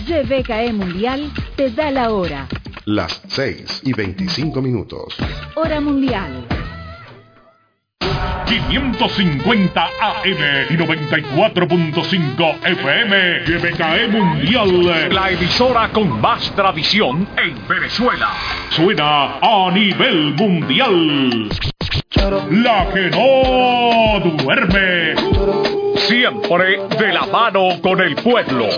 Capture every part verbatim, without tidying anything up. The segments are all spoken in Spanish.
Y B K E Mundial te da la hora. Las seis y veinticinco minutos. Hora mundial. quinientos cincuenta A M y noventa y cuatro punto cinco F M. Y B K E Mundial, la emisora con más tradición en Venezuela. Suena a nivel mundial. La que no duerme. Siempre de la mano con el pueblo.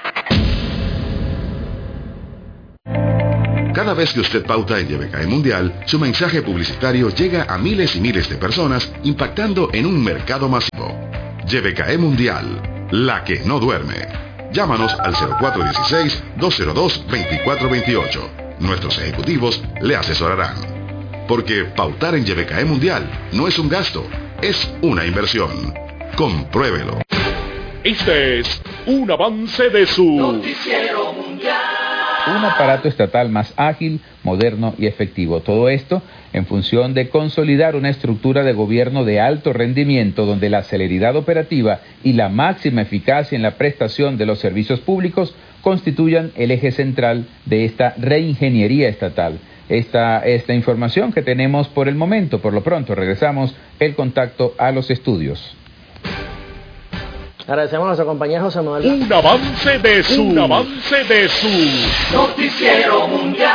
Cada vez que usted pauta en Y B K E Mundial, su mensaje publicitario llega a miles y miles de personas, impactando en un mercado masivo. Y B K E Mundial, la que no duerme. Llámanos al cero cuatro uno seis, dos cero dos, dos cuatro dos ocho. Nuestros ejecutivos le asesorarán. Porque pautar en Y B K E Mundial no es un gasto, es una inversión. Compruébelo. Este es un avance de su Noticiero Mundial. Un aparato estatal más ágil, moderno y efectivo. Todo esto en función de consolidar una estructura de gobierno de alto rendimiento donde la celeridad operativa y la máxima eficacia en la prestación de los servicios públicos constituyan el eje central de esta reingeniería estatal. Esta es la información que tenemos por el momento. Por lo pronto regresamos el contacto a los estudios. Agradecemos a nuestra compañera José Manuel. Un avance de su Un avance de su Noticiero Mundial.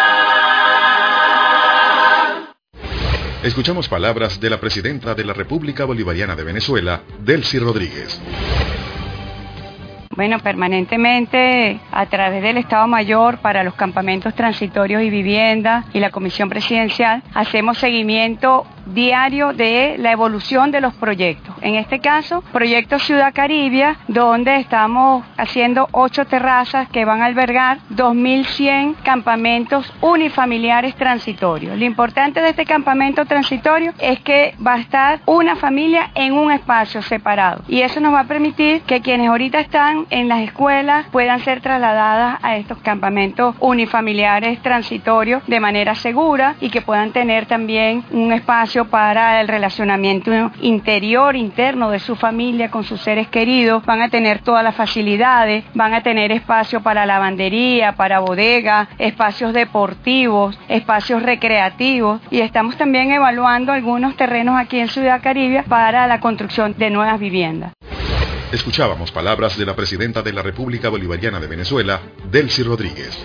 Escuchamos palabras de la presidenta de la República Bolivariana de Venezuela, Delcy Rodríguez. Bueno, permanentemente a través del Estado Mayor para los campamentos transitorios y vivienda y la Comisión Presidencial hacemos seguimiento diario de la evolución de los proyectos. En este caso, proyecto Ciudad Caribia, donde estamos haciendo ocho terrazas que van a albergar dos mil cien campamentos unifamiliares transitorios. Lo importante de este campamento transitorio es que va a estar una familia en un espacio separado y eso nos va a permitir que quienes ahorita están en las escuelas puedan ser trasladadas a estos campamentos unifamiliares transitorios de manera segura y que puedan tener también un espacio para el relacionamiento interior, interno de su familia con sus seres queridos. Van a tener todas las facilidades, van a tener espacio para lavandería, para bodega, espacios deportivos, espacios recreativos y estamos también evaluando algunos terrenos aquí en Ciudad Caribia para la construcción de nuevas viviendas. Escuchábamos palabras de la presidenta de la República Bolivariana de Venezuela, Delcy Rodríguez.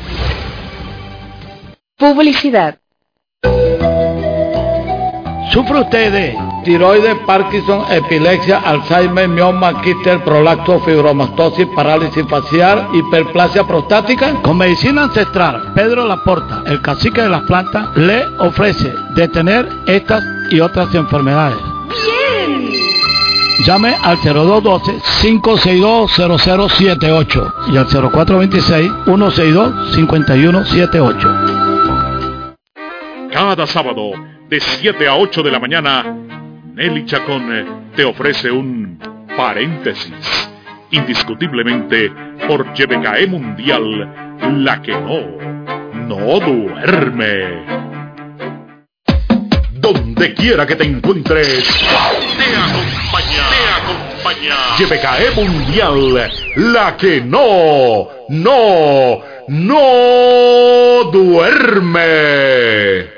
Publicidad. ¿Sufre usted de tiroides, Parkinson, epilepsia, Alzheimer, mioma, quiste, prolapso, fibromastosis, parálisis facial, hiperplasia prostática? Con medicina ancestral, Pedro Laporta, el cacique de las plantas, le ofrece detener estas y otras enfermedades. ¡Bien! Llame al cero dos uno dos, cinco seis dos, cero cero siete ocho y al cero cuatro dos seis, uno seis dos, cinco uno siete ocho. Cada sábado de siete a ocho de la mañana, Nelly Chacón te ofrece un paréntesis, indiscutiblemente por Y B K E Mundial, la que no, no duerme. Donde quiera que te encuentres, te acompaña, te acompaña. Y B K E Mundial, la que no, no, no duerme.